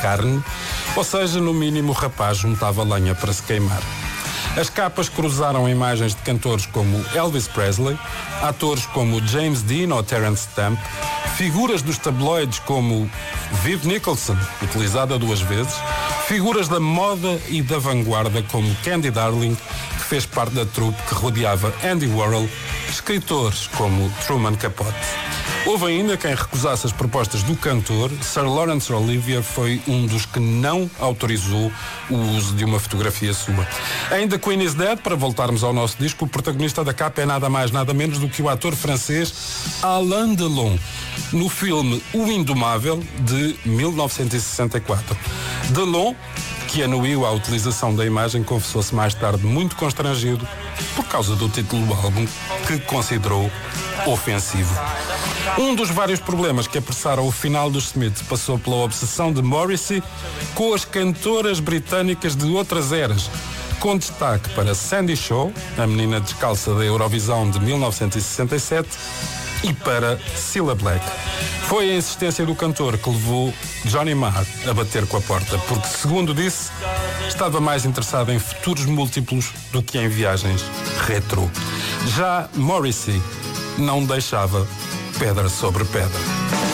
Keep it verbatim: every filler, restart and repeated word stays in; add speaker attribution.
Speaker 1: carne, ou seja, no mínimo o rapaz juntava lenha para se queimar. As capas cruzaram imagens de cantores como Elvis Presley, atores como James Dean ou Terence Stamp, figuras dos tabloides como Viv Nicholson, utilizada duas vezes, figuras da moda e da vanguarda como Candy Darling, que fez parte da trupe que rodeava Andy Warhol, escritores como Truman Capote. Houve ainda quem recusasse as propostas do cantor. Sir Laurence Olivier foi um dos que não autorizou o uso de uma fotografia sua. Ainda Queen is Dead, para voltarmos ao nosso disco, o protagonista da capa é nada mais, nada menos do que o ator francês Alain Delon, no filme O Indomável, de mil novecentos e sessenta e quatro. Delon, que anuiu a utilização da imagem, confessou-se mais tarde muito constrangido por causa do título do álbum, que considerou ofensivo. Um dos vários problemas que apressaram o final dos Smiths passou pela obsessão de Morrissey com as cantoras britânicas de outras eras, com destaque para Sandy Shaw, a menina descalça da Eurovisão de mil novecentos e sessenta e sete, e para Cilla Black. Foi a insistência do cantor que levou Johnny Marr a bater com a porta, porque, segundo disse, estava mais interessado em futuros múltiplos do que em viagens retrô. Já Morrissey não deixava pedra sobre pedra.